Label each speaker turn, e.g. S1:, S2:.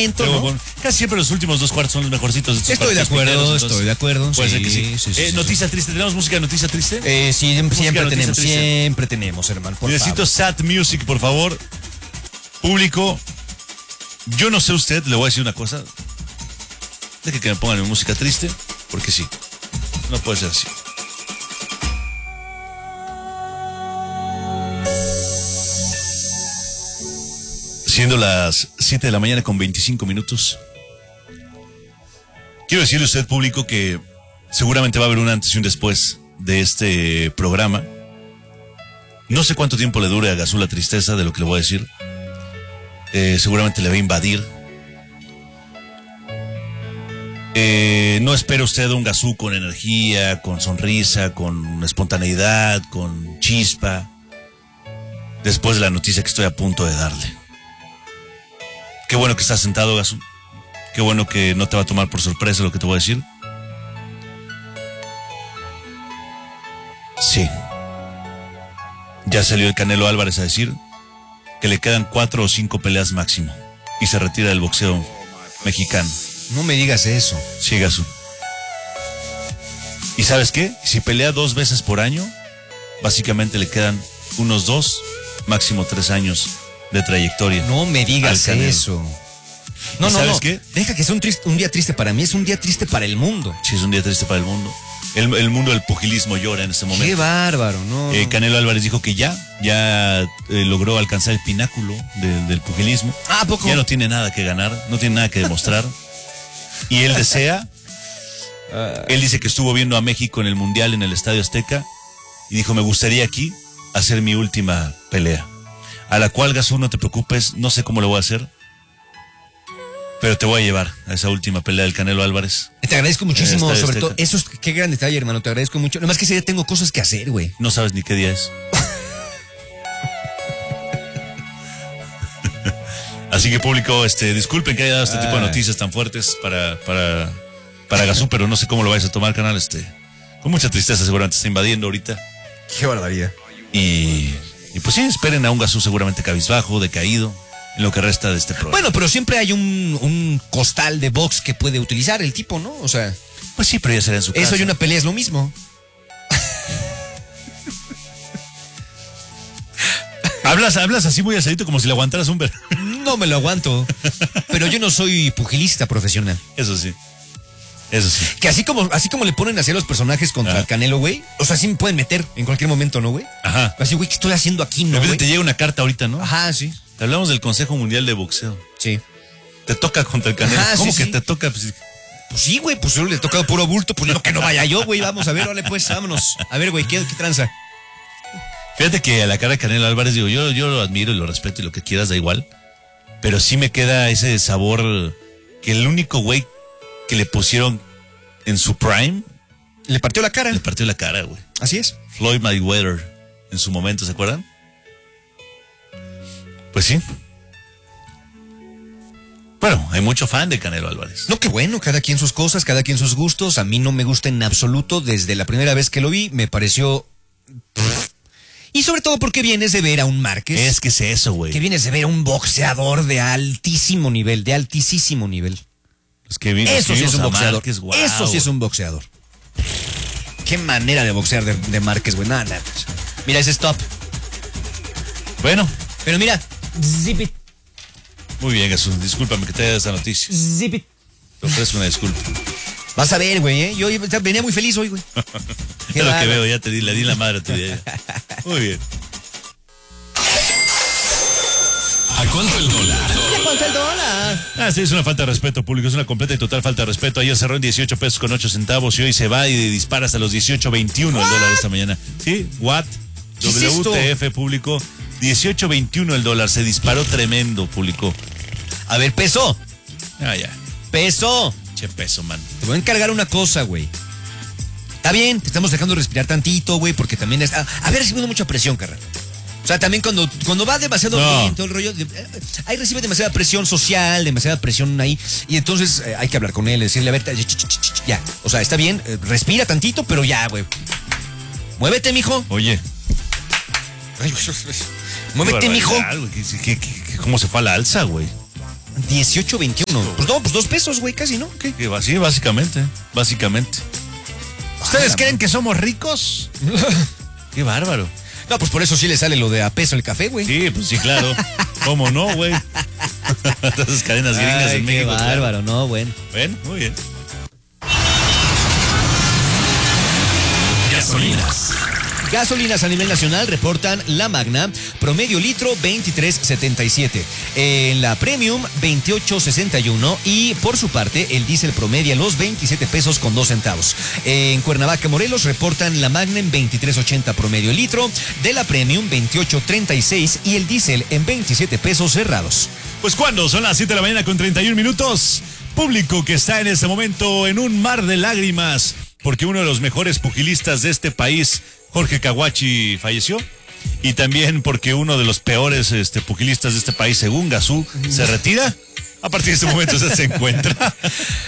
S1: momento, ¿no?
S2: Casi siempre los últimos 2 cuartos son los mejorcitos.
S1: Estoy de acuerdo.
S2: Puede ser que
S1: sí.
S2: Noticia triste, ¿tenemos música de noticia triste?
S1: Sí, siempre tenemos, hermano.
S2: Necesito sad music, por favor. Público, yo no sé usted, le voy a decir una cosa. Deje que me pongan en música triste, porque sí, no puede ser así. Siendo las 7 de la mañana con 25 minutos. Quiero decirle a usted, público, que seguramente va a haber un antes y un después de este programa. No sé cuánto tiempo le dure a Gazú la tristeza de lo que le voy a decir. Seguramente le va a invadir. No espere usted un Gazú con energía, con sonrisa, con espontaneidad, con chispa, después de la noticia que estoy a punto de darle. Qué bueno que estás sentado, Gazú. Qué bueno que no te va a tomar por sorpresa lo que te voy a decir. Sí. Ya salió el Canelo Álvarez a decir que le quedan 4 o 5 peleas máximo y se retira del boxeo mexicano.
S1: No me digas eso.
S2: Sí, Gazú. ¿Y sabes qué? Si pelea 2 veces por año, básicamente le quedan unos 2, máximo 3 años de trayectoria.
S1: No me digas eso. No,
S2: ¿sabes qué?
S1: Deja que sea un día triste para mí, es un día triste para el mundo.
S2: Sí, es un día triste para el mundo. El mundo del pugilismo llora en este momento.
S1: Qué bárbaro, ¿no?
S2: Canelo Álvarez dijo que ya logró alcanzar el pináculo del pugilismo.
S1: ¿A poco?
S2: Ya no tiene nada que ganar, no tiene nada que demostrar. Y él desea, él dice que estuvo viendo a México en el Mundial en el Estadio Azteca y dijo, me gustaría aquí hacer mi última pelea. A la cual, Gazú, no te preocupes, no sé cómo lo voy a hacer, pero te voy a llevar a esa última pelea del Canelo Álvarez.
S1: Te agradezco muchísimo, sobre todo, eso es, qué gran detalle, hermano, te agradezco mucho. Nada más que ese día tengo cosas que hacer, güey.
S2: No sabes ni qué día es. Así que, público, disculpen que haya dado este tipo de noticias tan fuertes para Gazú, pero no sé cómo lo vais a tomar, canal, con mucha tristeza seguramente está invadiendo ahorita.
S1: Qué barbaridad.
S2: Y pues sí, esperen a un Gazú seguramente cabizbajo, decaído, en lo que resta de este programa.
S1: Bueno, pero siempre hay un costal de box que puede utilizar el tipo, ¿no? O sea...
S2: Pues sí, pero ya será en su casa.
S1: Eso y una pelea es lo mismo.
S2: Hablas así muy asadito como si le aguantaras un ver.
S1: No me lo aguanto. Pero yo no soy pugilista profesional.
S2: Eso sí. Eso sí.
S1: Que así como le ponen así a los personajes contra el Canelo, güey. O sea, sí me pueden meter en cualquier momento, ¿no, güey?
S2: Ajá.
S1: Así, güey, ¿qué estoy haciendo aquí, no, güey?
S2: Te llega una carta ahorita, ¿no?
S1: Ajá, sí.
S2: Te hablamos del Consejo Mundial de Boxeo.
S1: Sí.
S2: Te toca contra el Canelo.
S1: Ajá,
S2: ¿Cómo
S1: sí,
S2: que
S1: sí.
S2: te toca?
S1: Pues sí, güey, pues yo le he tocado puro bulto, pues no, que no vaya yo, güey. Vamos a ver, vale, pues, vámonos. A ver, güey, ¿qué tranza?
S2: Fíjate que a la cara de Canelo Álvarez, digo, yo lo admiro y lo respeto y lo que quieras, da igual. Pero sí me queda ese sabor que el único güey que le pusieron en su prime...
S1: Le partió la cara.
S2: Le partió la cara, güey.
S1: Así es.
S2: Floyd Mayweather, en su momento, ¿se acuerdan? Pues sí. Bueno, hay mucho fan de Canelo Álvarez.
S1: No, qué bueno, cada quien sus cosas, cada quien sus gustos. A mí no me gusta en absoluto. Desde la primera vez que lo vi, me pareció... Y sobre todo porque vienes de ver a un Márquez.
S2: Es que es eso, güey.
S1: Que vienes de ver a un boxeador de altísimo nivel, de altísimo nivel. Eso sí es un boxeador.
S2: Márquez, wow.
S1: Eso sí es un boxeador. Qué manera de boxear de Márquez, güey. Nada. Mira, ese stop.
S2: Bueno.
S1: Pero mira, zip it.
S2: Muy bien, Jesús. Discúlpame que te haya dado esa noticia.
S1: Zip it.
S2: Te ofrezco una disculpa.
S1: Vas a ver, güey, ¿eh? Yo venía muy feliz hoy, güey.
S2: Es lo que veo, ya le di la madre a tu día. Muy bien.
S3: ¿A cuánto el dólar?
S1: ¿A cuánto el dólar?
S2: Sí, es una falta de respeto, público. Es una completa y total falta de respeto. Ayer cerró en 18 pesos con 8 centavos y hoy se va y dispara hasta los 18.21 el dólar esta mañana. ¿Sí? What? WTF, público. 18.21 el dólar. Se disparó tremendo, público.
S1: A ver, peso.
S2: Ya.
S1: Peso.
S2: Che peso, man.
S1: Te voy a encargar una cosa, güey. Está bien, te estamos dejando respirar tantito, güey, porque también haber recibido mucha presión, carnal. O sea, también cuando va demasiado bien, todo el rollo, ahí recibe demasiada presión social, demasiada presión ahí, y entonces hay que hablar con él, decirle, a ver, ya, o sea, está bien, respira tantito, pero ya, güey. Muévete, mijo.
S2: Oye.
S1: Muévete, mijo.
S2: ¿Cómo se fue a la alza, güey?
S1: 18.21. Pues no, pues 2 pesos, güey, casi, ¿no? ¿Qué?
S2: Sí, básicamente. ¿Ustedes creen que somos ricos? Qué bárbaro.
S1: No, pues por eso sí le sale lo de a peso el café, güey.
S2: Sí, pues sí, claro. ¿Cómo no, güey? Todas esas cadenas gringas en México.
S1: Qué bárbaro,
S2: claro.
S1: ¿no? Bueno.
S2: Bueno, muy bien.
S1: Gasolinas a nivel nacional reportan la Magna, promedio litro 23.77. En la Premium 28.61 y por su parte el diésel promedia los 27 pesos con 2 centavos. En Cuernavaca, Morelos reportan la Magna en 23.80 promedio litro, de la Premium 28.36 y el diésel en 27 pesos cerrados.
S2: Pues cuando son las 7 de la mañana con 31 minutos, público que está en este momento en un mar de lágrimas porque uno de los mejores pugilistas de este país, Jorge Caguachi, falleció. Y también porque uno de los peores pugilistas de este país, según Gazú, se retira. A partir de este momento se encuentra.